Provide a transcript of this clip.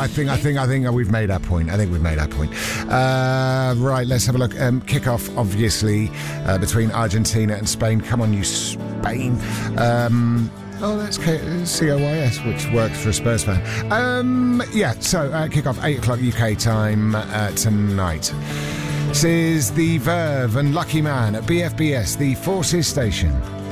I think we've made our point. Right, let's have a look. Kick-off, obviously, between Argentina and Spain. Come on, you Spain. That's COYS, which works for a Spurs fan. Kick-off 8 o'clock UK time tonight. This is The Verve and Lucky Man at BFBS, the Forces Station.